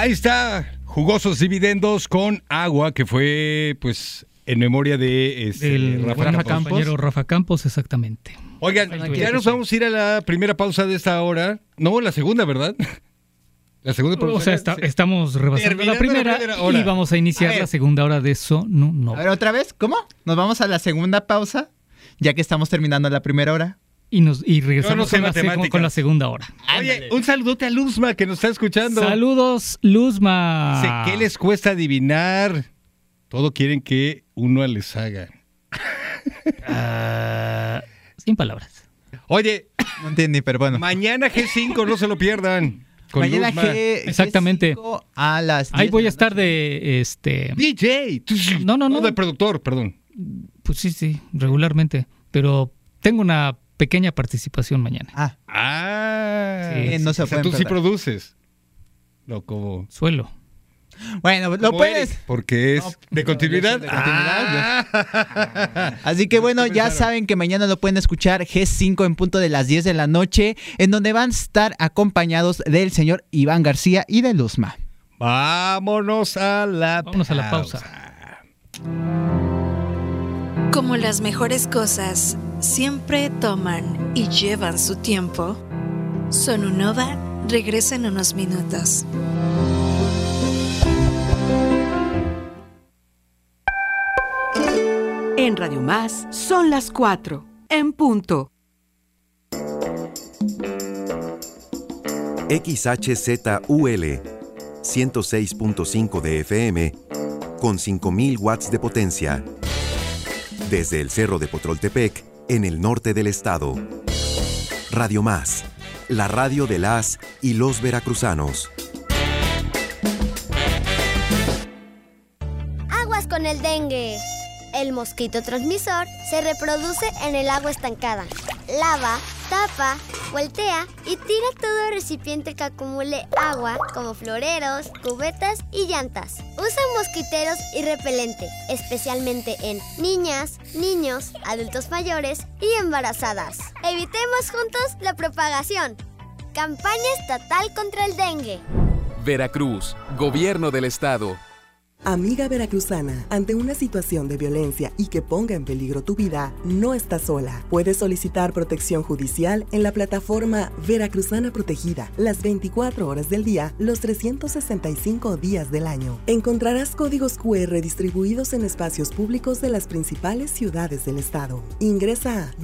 Ahí está, jugosos dividendos con agua, que fue, pues, en memoria de el compañero Rafa Campos, exactamente. Oigan, ya nos vamos a ir a la primera pausa de esta hora. No, la segunda, ¿verdad? La segunda. O sea, estamos rebasando la primera y vamos a iniciar la segunda hora de eso. No. A ver, ¿otra vez? ¿Cómo? ¿Nos vamos a la segunda pausa? Ya que estamos terminando la primera hora. Y regresamos con la segunda hora. Oye, un saludote a Luzma que nos está escuchando. Saludos, Luzma. ¿Qué les cuesta adivinar? Todo quieren que uno les haga. Sin palabras. Oye, no entendí, pero bueno. Mañana G5, no se lo pierdan. Mañana exactamente. G5 a las 10. Ahí voy a estar de DJ. No, de productor, perdón. Pues sí, regularmente. Pero tengo una pequeña participación mañana. Sí, no se puede. Tú sí produces. No, como suelo. Bueno, lo puedes. Porque es de continuidad. Así que bueno, ya saben que mañana lo pueden escuchar G5 en punto de las 10 de la noche, en donde van a estar acompañados del señor Iván García y de Luzma. Vámonos a la pausa. Como las mejores cosas siempre toman y llevan su tiempo, Sonunova regresa en unos minutos. En Radio Más son las 4, en punto. XHZUL 106.5 de FM con 5,000 watts de potencia. Desde el Cerro de Potroltepec, en el norte del estado. Radio Más, la radio de las y los veracruzanos. Aguas con el dengue. El mosquito transmisor se reproduce en el agua estancada. Lava, tapa, voltea y tira todo recipiente que acumule agua, como floreros, cubetas y llantas. Usa mosquiteros y repelente, especialmente en niñas, niños, adultos mayores y embarazadas. Evitemos juntos la propagación. Campaña estatal contra el dengue. Veracruz, Gobierno del Estado. Amiga veracruzana, ante una situación de violencia y que ponga en peligro tu vida, no estás sola. Puedes solicitar protección judicial en la plataforma Veracruzana Protegida, las 24 horas del día, los 365 días del año. Encontrarás códigos QR distribuidos en espacios públicos de las principales ciudades del estado. Ingresa a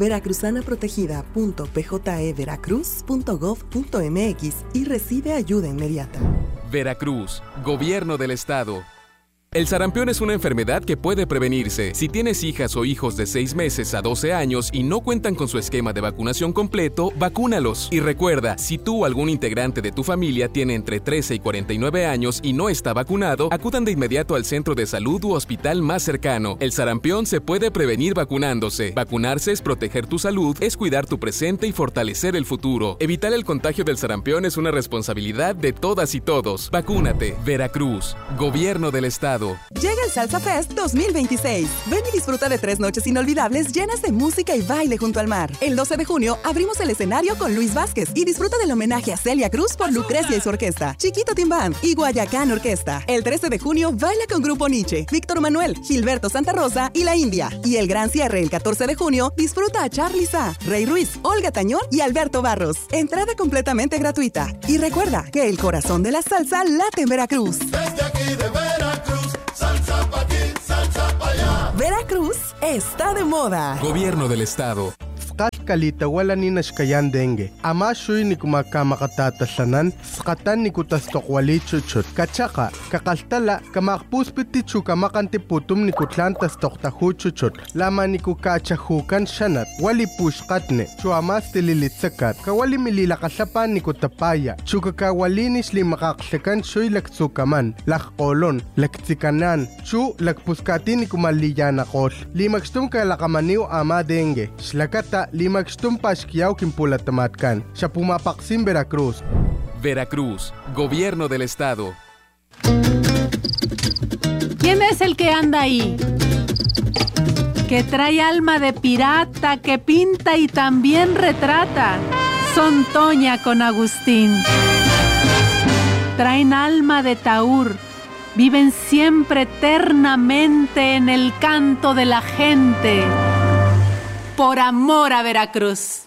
veracruzanaprotegida.pjeveracruz.gov.mx y recibe ayuda inmediata. Veracruz, Gobierno del Estado. El sarampión es una enfermedad que puede prevenirse. Si tienes hijas o hijos de 6 meses a 12 años y no cuentan con su esquema de vacunación completo, vacúnalos. Y recuerda, si tú o algún integrante de tu familia tiene entre 13 y 49 años y no está vacunado, acudan de inmediato al centro de salud u hospital más cercano. El sarampión se puede prevenir vacunándose. Vacunarse es proteger tu salud, es cuidar tu presente y fortalecer el futuro. Evitar el contagio del sarampión es una responsabilidad de todas y todos. Vacúnate. Veracruz, Gobierno del Estado. Llega el Salsa Fest 2026. Ven y disfruta de 3 noches inolvidables llenas de música y baile junto al mar. El 12 de junio abrimos el escenario con Luis Vázquez y disfruta del homenaje a Celia Cruz por Lucrecia y su orquesta, Chiquito Team Band y Guayacán Orquesta. El 13 de junio baila con Grupo Nietzsche, Víctor Manuel, Gilberto Santa Rosa y La India. Y el gran cierre el 14 de junio disfruta a Charly Sa, Rey Ruiz, Olga Tañón y Alberto Barros. Entrada completamente gratuita. Y recuerda que el corazón de la salsa late en Veracruz. Desde aquí de Veracruz, salsa pa' aquí, salsa pa' allá. Veracruz está de moda. Gobierno del Estado. Kalita wala ni nashkayan dengue. Ama shuy ni kumakatasanan, skatan ni kutastokwali chuchut. Kachaka, kakaltala, kamakpuspiti chukamakanti putum ni kutlantas toktahu chuchut. Lama ni kukachahukan shanat, wali pushkatne, chuamas tililitsakat, kawali mililakasapan ni kutapaya, chukakawalinis li makaksekan shuy laktsukaman, lakkolon, laktsikanan, chu lakpuskati ni kumaliyanakol. Limakstum kalakamaniw ama dengue. Shlakata limakstum pashkiyaw kimpulatamatkan. Siya pumapaksim Veracruz. Veracruz, Gobierno del Estado. ¿Quién es el que anda ahí? Que trae alma de pirata, que pinta y también retrata. Son Toña con Agustín. traen alma de taur, viven siempre eternamente en el canto de la gente. Por amor a Veracruz.